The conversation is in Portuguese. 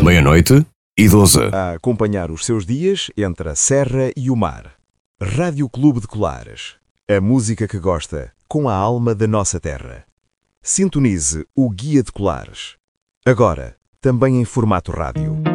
meia-noite e 12. A acompanhar os seus dias entre a serra e o mar. Rádio Clube de Colares. A música que gosta, com a alma da nossa terra. Sintonize o Guia de Colares. Agora, também em formato rádio.